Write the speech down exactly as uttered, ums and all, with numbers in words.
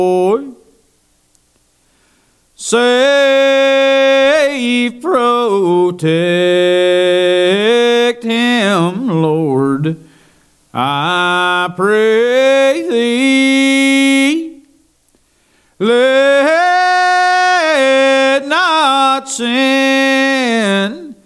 Safe protect him, Lord, I pray Thee. Let not sin